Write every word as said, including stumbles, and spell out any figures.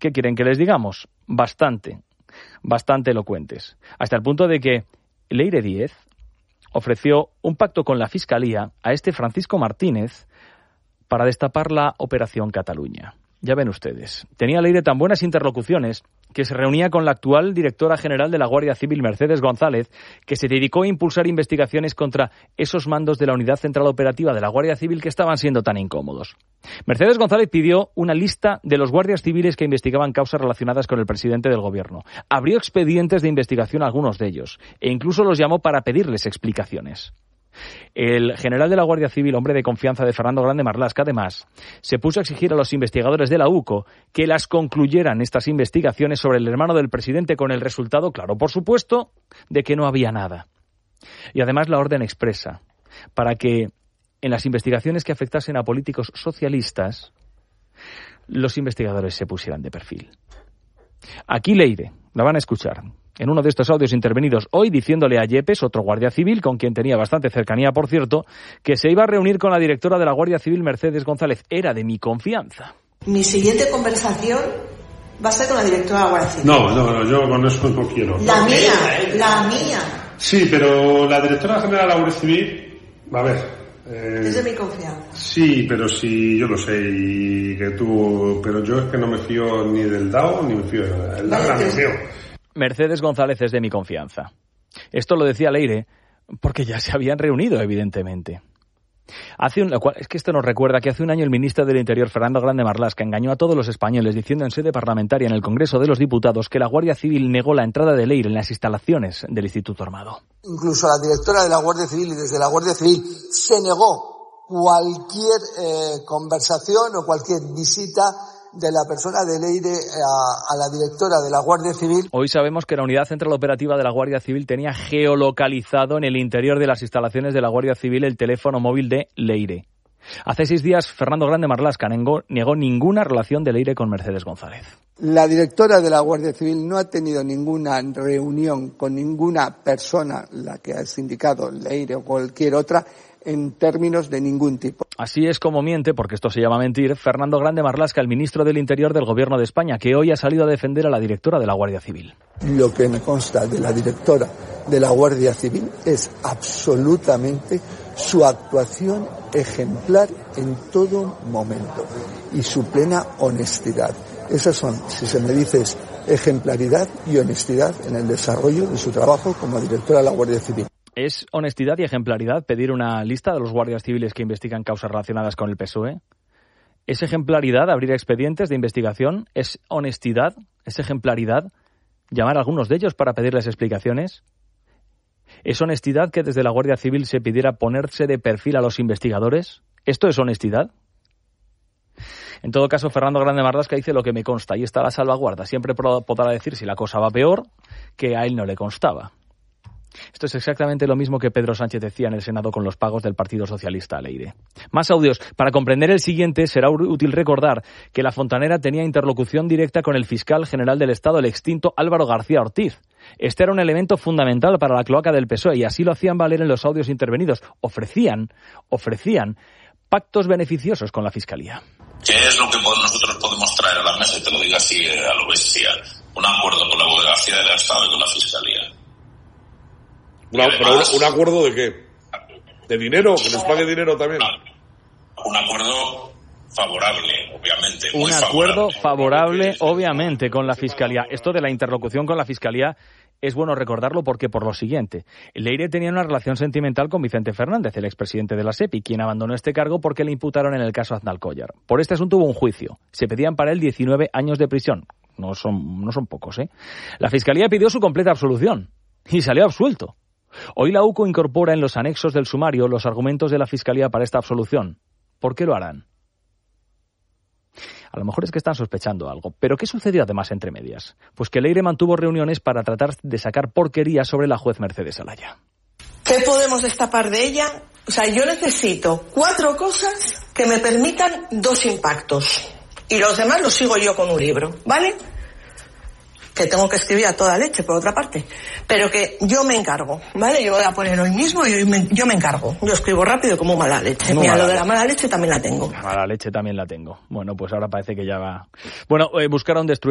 ¿qué quieren que les digamos? Bastante, bastante elocuentes. Hasta el punto de que Leire Díez ofreció un pacto con la Fiscalía a este Francisco Martínez para destapar la Operación Cataluña. Ya ven ustedes, tenía Leire tan buenas interlocuciones que se reunía con la actual directora general de la Guardia Civil, Mercedes González, que se dedicó a impulsar investigaciones contra esos mandos de la Unidad Central Operativa de la Guardia Civil que estaban siendo tan incómodos. Mercedes González pidió una lista de los guardias civiles que investigaban causas relacionadas con el presidente del gobierno. Abrió expedientes de investigación a algunos de ellos e incluso los llamó para pedirles explicaciones. El general de la Guardia Civil, hombre de confianza de Fernando Grande Marlaska, además, se puso a exigir a los investigadores de la U C O que las concluyeran estas investigaciones sobre el hermano del presidente, con el resultado, claro, por supuesto, de que no había nada. Y además la orden expresa para que en las investigaciones que afectasen a políticos socialistas, los investigadores se pusieran de perfil. Aquí Leire, la van a escuchar en uno de estos audios intervenidos hoy, diciéndole a Yepes, otro guardia civil, con quien tenía bastante cercanía, por cierto, que se iba a reunir con la directora de la Guardia Civil, Mercedes González. Era de mi confianza. Mi siguiente conversación va a ser con la directora de la Guardia Civil. No, no, no, yo con eso no quiero. La mía, la mía. Sí, pero la directora general de la Guardia Civil, a ver... Eh, es de mi confianza. Sí, pero sí, yo lo sé, y que tú... Pero yo es que no me fío ni del D A O, ni me fío de nada. El D A O no me fío. Mercedes González es de mi confianza. Esto lo decía Leire porque ya se habían reunido, evidentemente. Hace un, es que esto nos recuerda que hace un año el ministro del Interior, Fernando Grande Marlaska, engañó a todos los españoles diciendo en sede parlamentaria en el Congreso de los Diputados que la Guardia Civil negó la entrada de Leire en las instalaciones del Instituto Armado. Incluso la directora de la Guardia Civil y desde la Guardia Civil se negó cualquier eh, conversación o cualquier visita de la persona de Leire a, a la directora de la Guardia Civil. Hoy sabemos que la Unidad Central Operativa de la Guardia Civil tenía geolocalizado en el interior de las instalaciones de la Guardia Civil el teléfono móvil de Leire. Hace seis días, Fernando Grande Marlaska negó, negó ninguna relación de Leire con Mercedes González. La directora de la Guardia Civil no ha tenido ninguna reunión con ninguna persona, la que has indicado, Leire o cualquier otra, en términos de ningún tipo. Así es como miente, porque esto se llama mentir, Fernando Grande Marlaska, el ministro del Interior del Gobierno de España, que hoy ha salido a defender a la directora de la Guardia Civil. Lo que me consta de la directora de la Guardia Civil es absolutamente su actuación ejemplar en todo momento y su plena honestidad. Esas son, si se me dices, ejemplaridad y honestidad en el desarrollo de su trabajo como directora de la Guardia Civil. ¿Es honestidad y ejemplaridad pedir una lista de los guardias civiles que investigan causas relacionadas con el P S O E? ¿Es ejemplaridad abrir expedientes de investigación? ¿Es honestidad? ¿Es ejemplaridad llamar a algunos de ellos para pedirles explicaciones? ¿Es honestidad que desde la Guardia Civil se pidiera ponerse de perfil a los investigadores? ¿Esto es honestidad? En todo caso, Fernando Grande Marlaska dice lo que me consta. Ahí está la salvaguarda. Siempre podrá decir si la cosa va peor, que a él no le constaba. Esto es exactamente lo mismo que Pedro Sánchez decía en el Senado con los pagos del Partido Socialista a Leire. Más audios. Para comprender el siguiente, será útil recordar que la Fontanera tenía interlocución directa con el fiscal general del Estado, el extinto Álvaro García Ortiz. Este era un elemento fundamental para la cloaca del P S O E y así lo hacían valer en los audios intervenidos. Ofrecían, ofrecían pactos beneficiosos con la Fiscalía. ¿Qué es lo que nosotros podemos traer a la mesa? Y te lo digo así a lo bestia. Un acuerdo con la Abogacía del Estado y con la Fiscalía. Una, además, pero un acuerdo de qué? ¿De dinero? ¿Que nos pague dinero también? Un acuerdo favorable, obviamente. Un muy acuerdo favorable, favorable, obviamente, con la Fiscalía. Esto de la interlocución con la Fiscalía es bueno recordarlo porque por lo siguiente. Leire tenía una relación sentimental con Vicente Fernández, el expresidente de la SEPI, quien abandonó este cargo porque le imputaron en el caso Aznalcóllar. Por este asunto hubo un juicio. Se pedían para él diecinueve años de prisión. No son, no son pocos, ¿eh? La Fiscalía pidió su completa absolución y salió absuelto. Hoy la U C O incorpora en los anexos del sumario los argumentos de la Fiscalía para esta absolución. ¿Por qué lo harán? A lo mejor es que están sospechando algo. ¿Pero qué sucedió además entre medias? Pues que Leire mantuvo reuniones para tratar de sacar porquería sobre la juez Mercedes Alaya. ¿Qué podemos destapar de ella? O sea, yo necesito cuatro cosas que me permitan dos impactos. Y los demás los sigo yo con un libro, ¿vale? Que tengo que escribir a toda leche, por otra parte. Pero que yo me encargo, ¿vale? Yo voy a poner hoy mismo y me, yo me encargo. Yo escribo rápido como mala leche. Mira, lo de la mala leche también la tengo. La mala leche también la tengo. Bueno, pues ahora parece que ya va... Bueno, eh, buscaron destruir